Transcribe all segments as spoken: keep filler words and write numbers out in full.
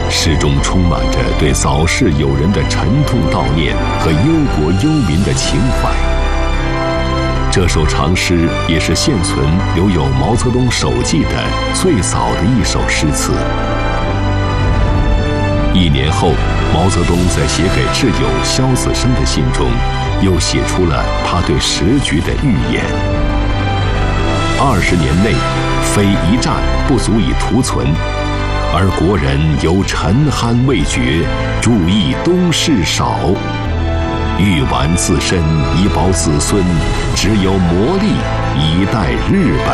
始终充满着对早逝友人的沉痛悼念和忧国忧民的情怀。这首长诗也是现存留有毛泽东手记的最早的一首诗词。一年后，毛泽东在写给挚友萧子升的信中，又写出了他对时局的预言。二十年内，非一战不足以图存，而国人犹沉酣未决，注意东事少。欲完自身，以保子孙，只有磨砺，以待日本。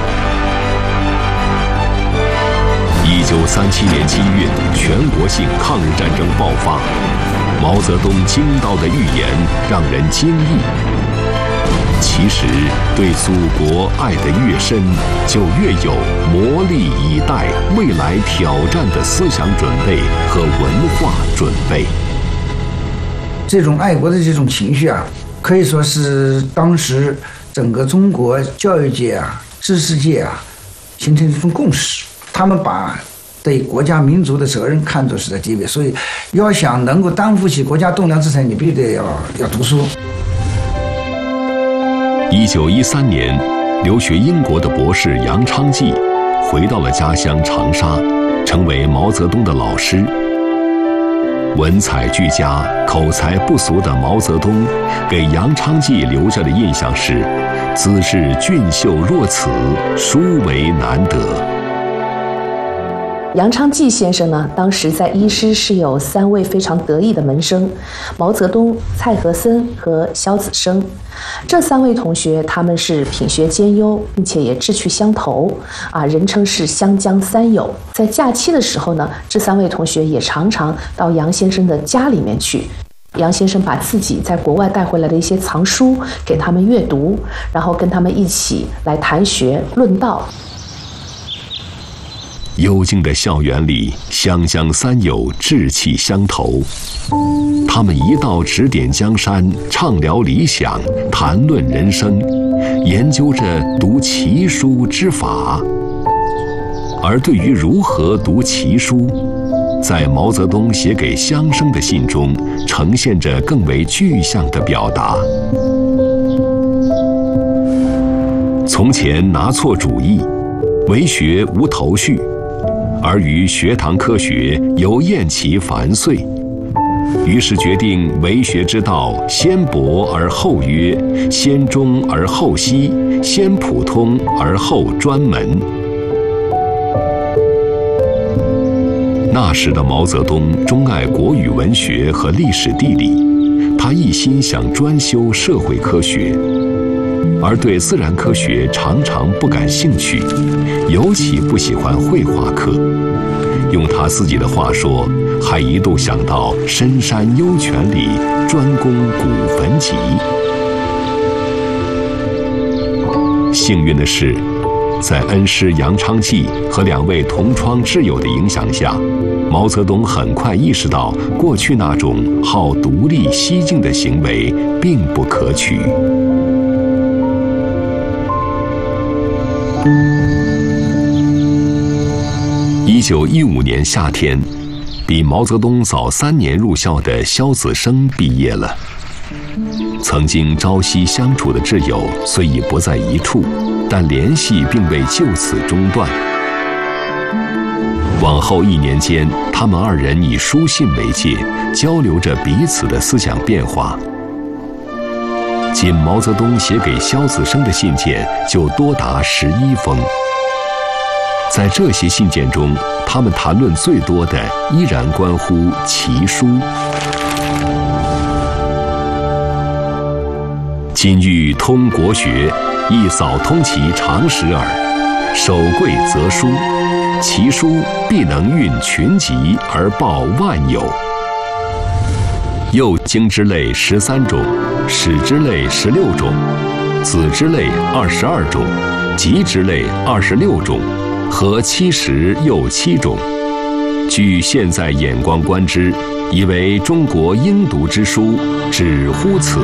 一九三七年七月，全国性抗日战争爆发，毛泽东精到的预言让人惊异。其实，对祖国爱得越深，就越有磨砺以待未来挑战的思想准备和文化准备。 这种爱国的这种情绪啊，可以说是当时整个中国教育界啊、知识界啊形成一种共识。他们把对国家民族的责任看作是在第一位，所以要想能够担负起国家栋梁之才，你必须得要要读书。 一九一三年，留学英国的博士杨昌济回到了家乡长沙，成为毛泽东的老师。文采俱佳、口才不俗的毛泽东，给杨昌济留下的印象是：资质俊秀若此，殊为难得。 杨昌济先生呢，当时在医师是有三位非常得意的门生，毛泽东、蔡和森和萧子升。这三位同学，他们是品学兼优，并且也志趣相投，啊，人称是湘江三友。在假期的时候呢，这三位同学也常常到杨先生的家里面去。杨先生把自己在国外带回来的一些藏书给他们阅读，然后跟他们一起来谈学论道。 幽静的校园里，湘江三友志气相投，他们一道指点江山，畅聊理想，谈论人生，研究着读奇书之法。而对于如何读奇书，在毛泽东写给乡生的信中，呈现着更为具象的表达。从前拿错主意，为学无头绪，而于学堂科学犹厌其繁碎，于是决定为学之道，先博而后约，先中而后西，先普通而后专门。那时的毛泽东钟爱国语文学和历史地理，他一心想专修社会科学，而对自然科学常常不感兴趣，尤其不喜欢绘画课。用他自己的话说，还一度想到深山幽泉里专攻古坟籍。幸运的是，在恩师杨昌济和两位同窗挚友的影响下，毛泽东很快意识到，过去那种好独立西进的行为并不可取。一九一五年夏天，比毛泽东早三年入校的萧子升毕业了。曾经朝夕相处的挚友虽已不在一处，但联系并未就此中断。往后一年间，他们二人以书信为界，交流着彼此的思想变化。仅毛泽东写给萧子升的信件就多达十一封。在这些信件中，他们谈论最多的依然关乎奇书。今欲通国学，亦扫通其常识耳。守贵择书，其书必能运群集而报万有。幼经之类十三种，史之类十六种，子之类二十二种，集之类二十六种，合七十又七种。据现在眼光观之，以为中国应读之书，只乎此。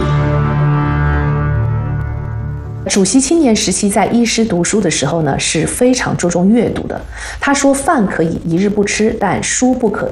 主席青年时期在医师读书的时候呢，是非常注重阅读的。他说：“饭可以一日不吃，但书不可